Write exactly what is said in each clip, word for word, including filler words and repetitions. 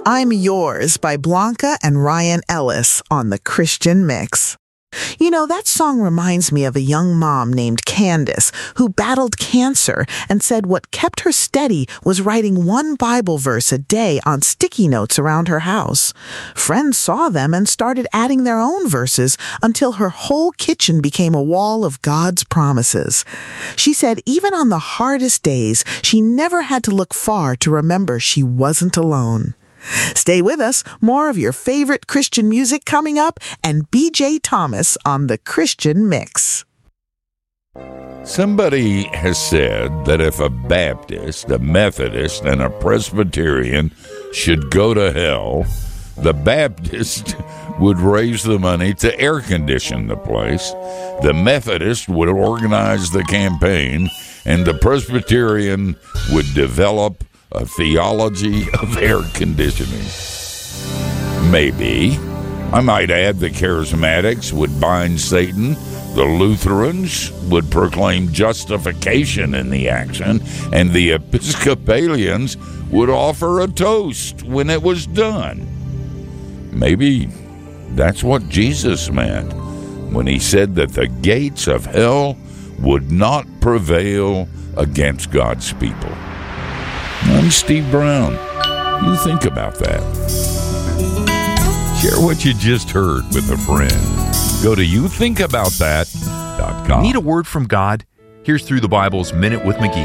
I'm Yours by Blanca and Ryan Ellis on the Christian Mix. You know, that song reminds me of a young mom named Candace who battled cancer and said what kept her steady was writing one Bible verse a day on sticky notes around her house. Friends saw them and started adding their own verses until her whole kitchen became a wall of God's promises. She said even on the hardest days, she never had to look far to remember she wasn't alone. Stay with us. More of your favorite Christian music coming up, and B J Thomas on the Christian Mix. Somebody has said that if a Baptist, a Methodist, and a Presbyterian should go to hell, the Baptist would raise the money to air condition the place, the Methodist would organize the campaign, and the Presbyterian would develop a theology of air conditioning. Maybe. I might add the Charismatics would bind Satan, the Lutherans would proclaim justification in the action, and the Episcopalians would offer a toast when it was done. Maybe that's what Jesus meant when he said that the gates of hell would not prevail against God's people. I'm Steve Brown. You think about that. Share what you just heard with a friend. Go to you think about that dot com. Need a word from God? Here's Through the Bible's Minute with McGee.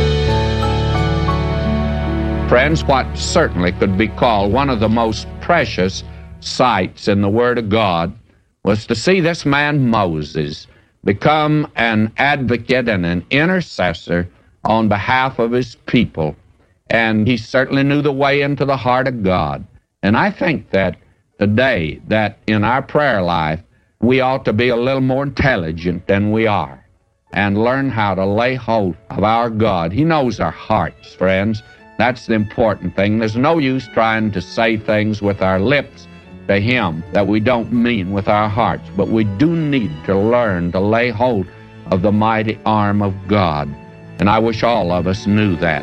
Friends, what certainly could be called one of the most precious sights in the Word of God was to see this man Moses become an advocate and an intercessor on behalf of his people. And he certainly knew the way into the heart of God. And I think that today, that in our prayer life, we ought to be a little more intelligent than we are and learn how to lay hold of our God. He knows our hearts, friends. That's the important thing. There's no use trying to say things with our lips to Him that we don't mean with our hearts. But we do need to learn to lay hold of the mighty arm of God. And I wish all of us knew that.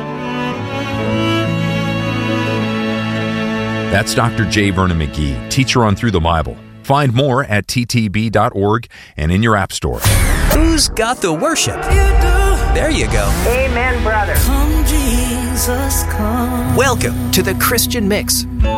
That's Doctor J. Vernon McGee, teacher on Through the Bible. Find more at t t b dot org and in your app store. Who's got the worship? You do. There you go. Amen, brother. Come, Jesus, come. Welcome to the Christian Mix.